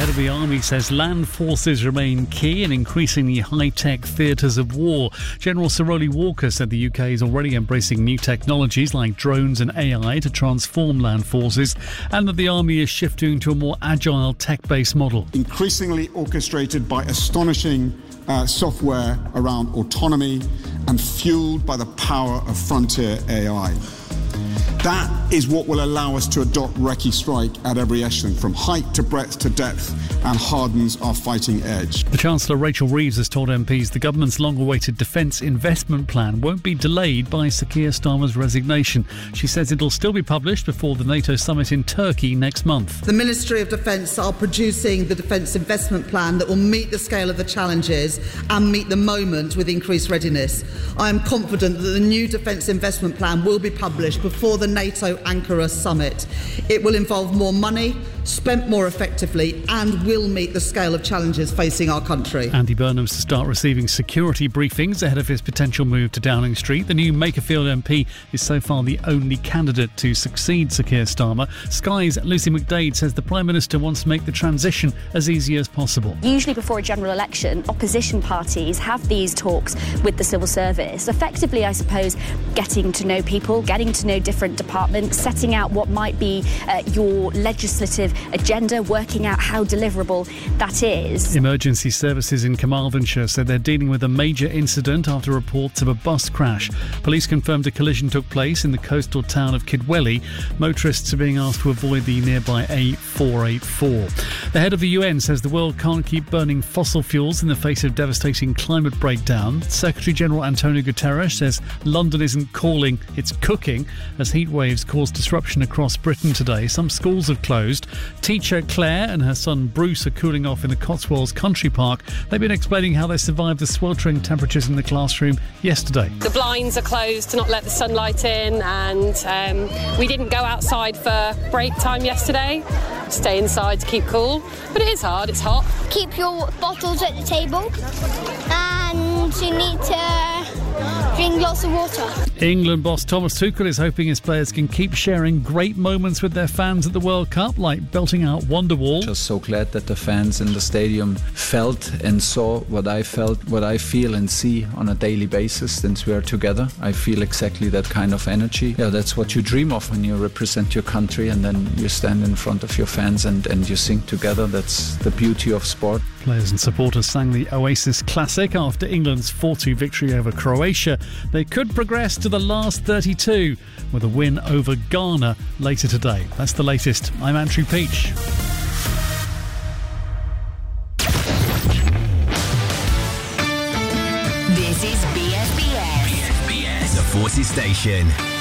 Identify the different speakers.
Speaker 1: head of the army says land forces remain key in increasingly high-tech theatres of war. General Sir Rowley Walker said the UK is already embracing new technologies like drones and AI to transform land forces, and that the army is shifting to a more agile tech-based model.
Speaker 2: Increasingly orchestrated by astonishing software around autonomy and fueled by the power of frontier AI. That is what will allow us to adopt recce strike at every echelon, from height to breadth to depth, and hardens our fighting edge.
Speaker 1: The Chancellor Rachel Reeves has told MPs the government's long-awaited defence investment plan won't be delayed by Sir Keir Starmer's resignation. She says it'll still be published before the NATO summit in Turkey next month.
Speaker 3: The Ministry of Defence are producing the defence investment plan that will meet the scale of the challenges and meet the moment with increased readiness. I am confident that the new defence investment plan will be published before the NATO Ankara summit. It will involve more money, spent more effectively, and will meet the scale of challenges facing our country.
Speaker 1: Andy Burnham's to start receiving security briefings ahead of his potential move to Downing Street. The new Makerfield MP is so far the only candidate to succeed Sir Keir Starmer. Sky's Lucy McDade says the Prime Minister wants to make the transition as easy as possible.
Speaker 4: Usually before a general election, opposition parties have these talks with the civil service. Effectively, I suppose, getting to know people, getting to know different departments, setting out what might be your legislative agenda, working out how deliverable that is.
Speaker 1: Emergency services in Carmarthenshire said they're dealing with a major incident after reports of a bus crash. Police confirmed a collision took place in the coastal town of Kidwelly. Motorists are being asked to avoid the nearby A484. The head of the UN says the world can't keep burning fossil fuels in the face of devastating climate breakdown. Secretary-General Antonio Guterres says London isn't calling, it's cooking, as heat waves caused disruption across Britain today. Some schools have closed. Teacher Claire and her son Bruce are cooling off in the Cotswolds Country Park. They've been explaining how they survived the sweltering temperatures in the classroom yesterday.
Speaker 5: The blinds are closed to not let the sunlight in, and we didn't go outside for break time yesterday. Stay inside to keep cool, but it is hard, it's hot.
Speaker 6: Keep your bottles at the table, and you need to drink lots of water.
Speaker 1: England boss Thomas Tuchel is hoping his players can keep sharing great moments with their fans at the World Cup, like belting out Wonderwall.
Speaker 7: Just so glad that the fans in the stadium felt and saw what I felt, what I feel and see on a daily basis since we are together. I feel exactly that kind of energy. Yeah, that's what you dream of when you represent your country, and then you stand in front of your fans and you sing together. That's the beauty of sport.
Speaker 1: Players and supporters sang the Oasis classic after England's 4-2 victory over Croatia. They could progress to the last 32 with a win over Ghana later today. That's the latest. I'm Andrew Peach.
Speaker 8: This is BSBS.
Speaker 9: BSBS, the Forces Station.